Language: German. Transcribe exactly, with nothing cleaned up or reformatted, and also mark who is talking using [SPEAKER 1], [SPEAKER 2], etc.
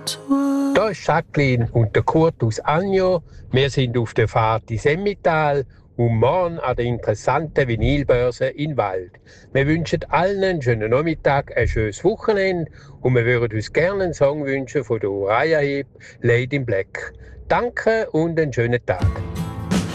[SPEAKER 1] Da ist Jacqueline und der Kurt aus Agno. Wir sind auf der Fahrt ins Emmental und morgen an der interessanten Vinylbörse in Wald. Wir wünschen allen einen schönen Nachmittag, ein schönes Wochenende und wir würden uns gerne einen Song wünschen von der Uriah Heep, Lady in Black. Danke und einen schönen Tag.